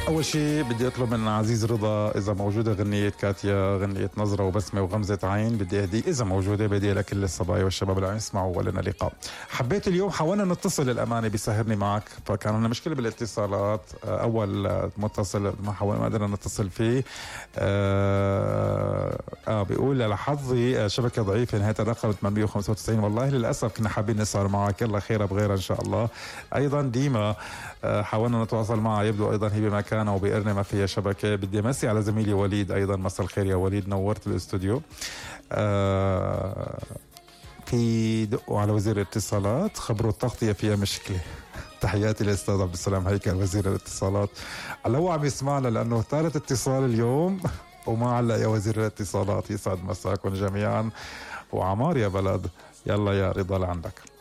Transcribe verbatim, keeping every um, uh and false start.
أول شيء بدي أطلب من عزيز رضا إذا موجودة غنية كاتيا، غنية نظرة وبسمة وغمزة عين، بدي أهدي إذا موجودة بدي لكل الصبايا والشباب اللي عم يسمعوا ولنا لقاء. حبيت اليوم حاولنا نتصل للأمانة بيسهرني معك، فكان لنا مشكلة بالاتصالات. أول متصل ما حاولنا ما قدرنا نتصل فيه. آه, آه بيقول لحظي شبكة ضعيفة نهاية الرقم ثمانمية وخمسة وتسعين. والله للأسف كنا حابين نسهر معك، يلا خير بغيرها إن شاء الله. أيضا ديما آه حاولنا نتواصل معها، يبدو أيضا هي بمكانها وبقرنة ما فيها شبكة. بدي أمسي على زميلي وليد أيضا، مساء الخير يا وليد، نورت الاستوديو. آه في دقوا على وزير الاتصالات خبروا التغطية فيها مشكلة. تحياتي للأستاذ عبد السلام هيكل وزير الاتصالات، على هو عم يسمعنا لأنه ثالث اتصال اليوم وما علق يا وزير الاتصالات. يسعد مساكم جميعا وعمار يا بلد. يلا يا رضا لعندك.